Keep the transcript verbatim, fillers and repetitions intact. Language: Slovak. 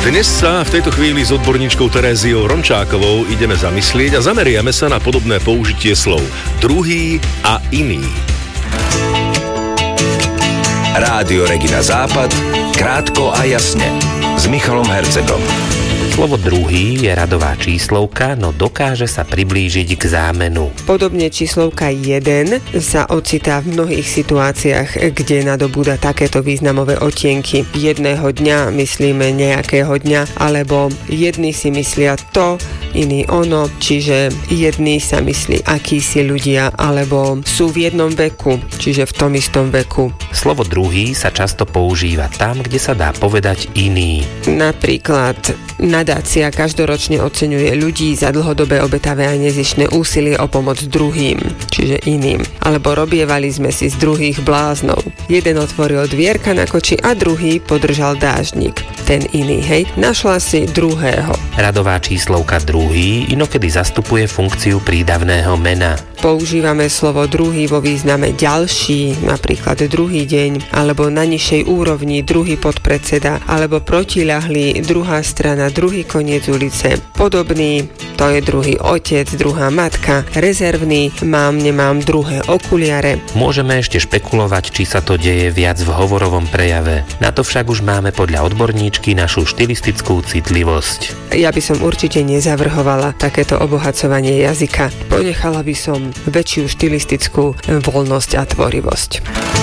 Dnes sa v tejto chvíli s odborníčkou Teréziou Rončákovou ideme zamyslieť a zameriame sa na podobné použitie slov druhý a iný. Rádio Regina Západ, krátko a jasne, s Michalom Hercegom. Slovo druhý je radová číslovka, no dokáže sa priblížiť k zámenu. Podobne číslovka jeden sa ocitá v mnohých situáciách, kde nadobúda takéto významové odtienky. Jedného dňa myslíme nejakého dňa, alebo jedni si myslia to, iný ono, čiže jedni sa myslí akísi ľudia, alebo sú v jednom veku, čiže v tom istom veku. Slovo druhý sa často používa tam, kde sa dá povedať iný. Napríklad nadácia každoročne oceňuje ľudí za dlhodobé obetavé a nezištné úsilie o pomoc druhým, čiže iným. Alebo robievali sme si z druhých bláznov. Jeden otvoril dvierka na koči a druhý podržal dážnik. Ten iný, hej, našla si druhého. Radová číslovka druhý inokedy zastupuje funkciu prídavného mena. Používame slovo druhý vo význame ďalší, napríklad druhý deň, alebo na nižšej úrovni druhý podpredseda, alebo protiľahlý, druhá strana, druhý koniec ulice. Podobný, to je druhý otec, druhá matka, rezervný, mám, nemám druhé okuliare. Môžeme ešte špekulovať, či sa to deje viac v hovorovom prejave. Na to však už máme podľa odborníčky našu štilistickú citlivosť. Ja by som určite nezavrhovala takéto obohacovanie jazyka. Ponechala by som väčšiu štilistickú voľnosť a tvorivosť.